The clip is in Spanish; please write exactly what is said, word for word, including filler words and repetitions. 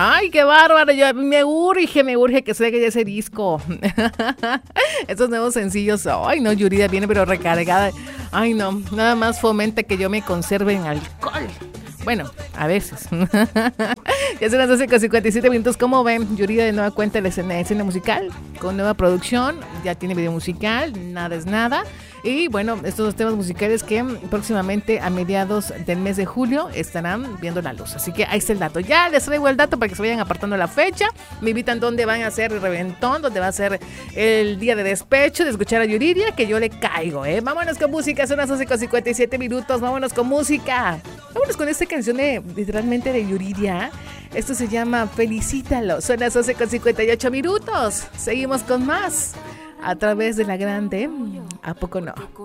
Ay, qué bárbaro. Yo, me urge, me urge que salga ya ese disco. Estos nuevos sencillos. Ay, no, Yuridia viene pero recargada. Ay, no, nada más fomenta que yo me conserve en alcohol. Bueno, a veces. Ya son las doce con cincuenta y siete minutos. ¿Cómo ven? Yuridia de nueva cuenta la escena, escena musical con nueva producción. Ya tiene video musical, nada es nada. Y bueno, estos dos temas musicales que próximamente a mediados del mes de julio estarán viendo la luz. Así que ahí está el dato. Ya les traigo el dato para que se vayan apartando la fecha. Me invitan dónde van a hacer el reventón, dónde va a ser el día de despecho, de escuchar a Yuridia, que yo le caigo, ¿eh? Vámonos con música, son las doce con cincuenta y siete minutos. Vámonos con música. Vámonos con esta canción de, literalmente de Yuridia. Esto se llama Felicítalo. Son las doce con cincuenta y ocho minutos. Seguimos con más a través de la grande. ¿A poco no?